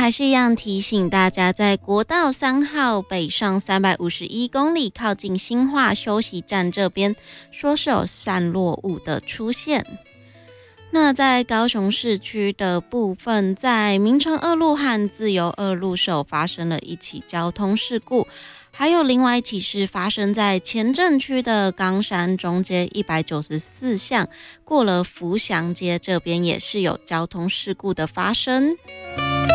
还是一样提醒大家，在国道3号北上351公里，靠近新化休息站这边，说是有散落物的出现。那在高雄市区的部分，在明诚二路和自由二路首发生了一起交通事故，还有另外一起是发生在前镇区的冈山中街194巷，过了福祥街这边也是有交通事故的发生。